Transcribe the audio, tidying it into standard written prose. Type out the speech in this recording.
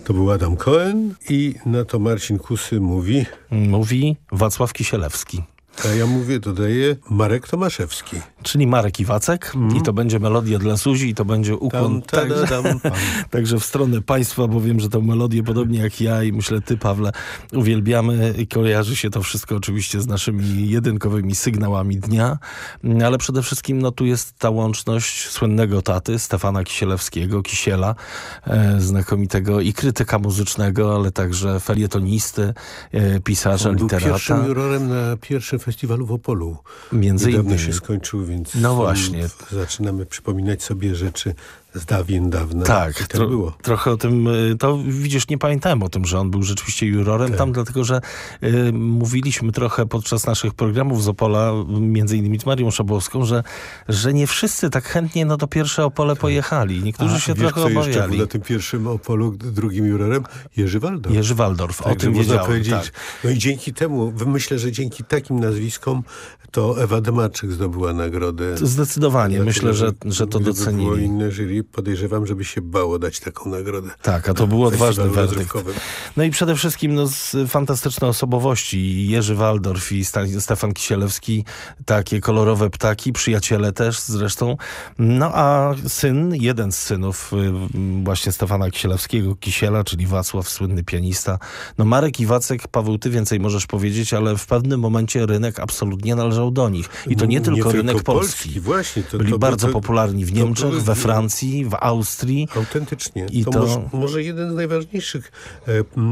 To był Adam Cohen i na to Marcin Kusy mówi... Mówi Wacław Kisielewski. A ja dodaję Marek Tomaszewski. Czyli Marek Iwacek i to będzie melodia dla Suzi i to będzie ukłon. Także w stronę państwa, bo wiem, że tę melodię podobnie jak ja i myślę ty, Pawle, uwielbiamy i kojarzy się to wszystko oczywiście z naszymi jedynkowymi sygnałami dnia, ale przede wszystkim tu jest ta łączność słynnego taty Stefana Kisielewskiego, Kisiela, znakomitego i krytyka muzycznego, ale także felietonisty, pisarza, literata. Był pierwszym jurorem na pierwszym festiwalu w Opolu. Między innymi się skończył, więc właśnie. Zaczynamy przypominać sobie rzeczy z dawna. Tak, było. Trochę o tym, to widzisz, nie pamiętałem o tym, że on był rzeczywiście jurorem tam, dlatego że mówiliśmy trochę podczas naszych programów z Opola, między innymi z Marią Szabłowską, że nie wszyscy tak chętnie to pierwsze Opole pojechali. Niektórzy się trochę obawiali. Jeszcze był na tym pierwszym Opolu drugim jurorem? Jerzy Waldorf. Jerzy Waldorf, o tym wiedziałem. Tak. No i dzięki temu, myślę, że dzięki takim nazwiskom to Ewa Demaczyk zdobyła nagrodę. Zdecydowanie. Myślę, że to docenili. Było inne jury, podejrzewam, żeby się bało dać taką nagrodę. Tak, a to był odważny werdykt. No i przede wszystkim fantastyczne osobowości. Jerzy Waldorf i Stefan Kisielewski, takie kolorowe ptaki, przyjaciele też zresztą. No a jeden z synów właśnie Stefana Kisielewskiego, Kisiela, czyli Wacław, słynny pianista. Marek Iwacek, Paweł, ty więcej możesz powiedzieć, ale w pewnym momencie rynek absolutnie należał do nich. I to nie tylko rynek polski. Właśnie. Byli bardzo popularni w Niemczech, we Francji, w Austrii. Autentycznie. I to może jeden z najważniejszych